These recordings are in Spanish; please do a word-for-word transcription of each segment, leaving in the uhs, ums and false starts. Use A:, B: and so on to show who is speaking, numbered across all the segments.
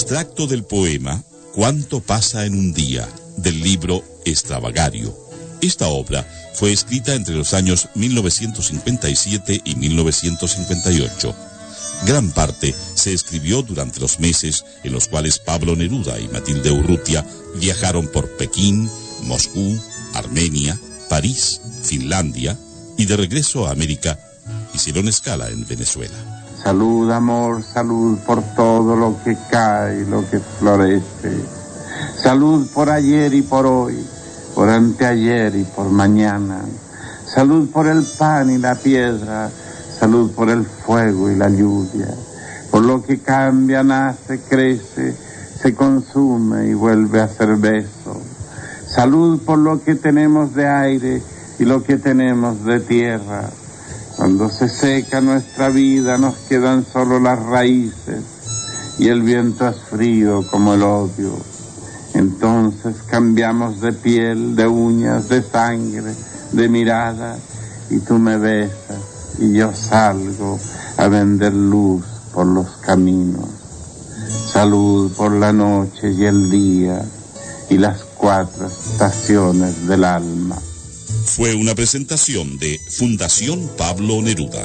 A: Extracto del poema Cuánto pasa en un día, del libro Extravagario. Esta obra fue escrita entre los años mil novecientos cincuenta y siete y mil novecientos cincuenta y ocho. Gran parte se escribió durante los meses en los cuales Pablo Neruda y Matilde Urrutia viajaron por Pekín, Moscú, Armenia, París, Finlandia y de regreso a América hicieron escala en Venezuela.
B: Salud, amor, salud por todo lo que cae, lo que florece. Salud por ayer y por hoy, por anteayer y por mañana. Salud por el pan y la piedra. Salud por el fuego y la lluvia. Por lo que cambia, nace, crece, se consume y vuelve a ser beso. Salud por lo que tenemos de aire y lo que tenemos de tierra. Cuando se seca nuestra vida nos quedan solo las raíces y el viento es frío como el odio. Entonces cambiamos de piel, de uñas, de sangre, de mirada y tú me besas y yo salgo a vender luz por los caminos. Salud por la noche y el día y las cuatro estaciones del alma.
A: Fue una presentación de Fundación Pablo Neruda.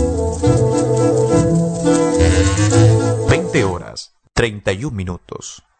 C: veinte horas, treinta y un minutos.